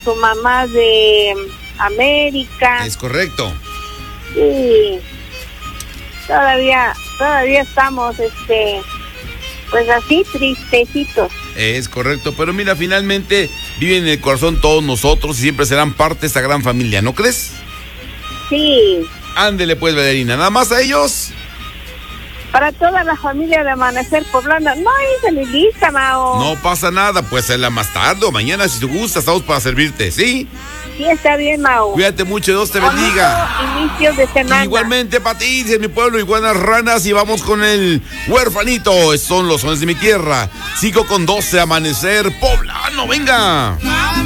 su mamá de América. Es correcto. Sí, todavía estamos, pues así, tristecitos. Es correcto, pero mira, finalmente viven en el corazón todos nosotros y siempre serán parte de esta gran familia, ¿no crees? Sí. Ándele pues, Valerina, nada más a ellos. Para toda la familia de Amanecer Poblano. No hice mi lista, Mao. No pasa nada, pues hacerla más tarde o mañana si te gusta, estamos para servirte, ¿sí? Sí, está bien, Mao. Cuídate mucho, Dios te bendiga. Inicio de semana. Igualmente para ti, dice mi pueblo, iguanas ranas, y vamos con el huerfanito. Son los sones de mi tierra. 5:12, Amanecer Poblano, venga.